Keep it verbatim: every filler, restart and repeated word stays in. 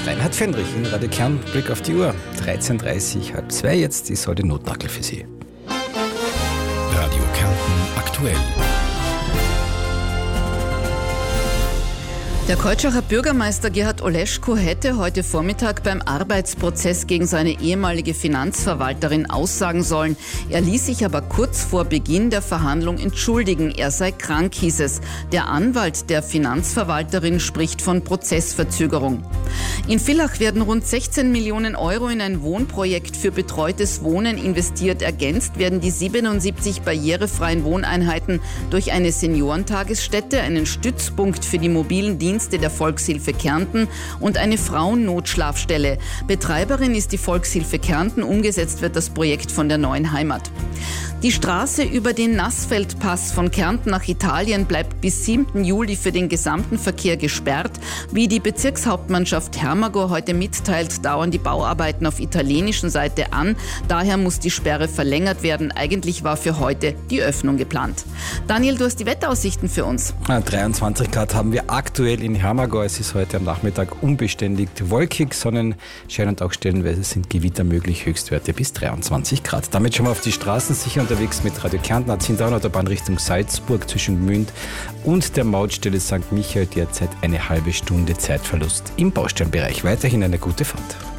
Reinhard Fendrich in Radio Kern, Blick auf die Uhr. dreizehn Uhr dreißig, halb zwei, jetzt ist heute Notnagel für Sie. Radio Kärnten aktuell. Der Keutschach'er Bürgermeister Gerhard Oleschko hätte heute Vormittag beim Arbeitsprozess gegen seine ehemalige Finanzverwalterin aussagen sollen. Er ließ sich aber kurz vor Beginn der Verhandlung entschuldigen. Er sei krank, hieß es. Der Anwalt der Finanzverwalterin spricht von Prozessverzögerung. In Villach werden rund sechzehn Millionen Euro in ein Wohnprojekt für betreutes Wohnen investiert. Ergänzt werden die siebenundsiebzig barrierefreien Wohneinheiten durch eine Seniorentagesstätte, einen Stützpunkt für die mobilen Dienste der Volkshilfe Kärnten und eine Frauennotschlafstelle. Betreiberin ist die Volkshilfe Kärnten. Umgesetzt wird das Projekt von der Neuen Heimat. Die Straße über den Nassfeldpass von Kärnten nach Italien bleibt bis siebten Juli für den gesamten Verkehr gesperrt. Wie die Bezirkshauptmannschaft Hermagor heute mitteilt, dauern die Bauarbeiten auf italienischer Seite an. Daher muss die Sperre verlängert werden. Eigentlich war für heute die Öffnung geplant. Daniel, du hast die Wetteraussichten für uns. dreiundzwanzig Grad haben wir aktuell in Hermagor. Es ist heute am Nachmittag unbeständig wolkig. Sonnenschein und auch stellenweise sind Gewitter möglich. Höchstwerte bis dreiundzwanzig Grad. Damit schon mal auf die Straßen sicher unterwegs mit Radio Kärnten. A zehn Autobahn Richtung Salzburg zwischen Münd und der Mautstelle Sankt Michael derzeit eine halbe Stunde Zeitverlust im Baustellenbereich. Weiterhin eine gute Fahrt.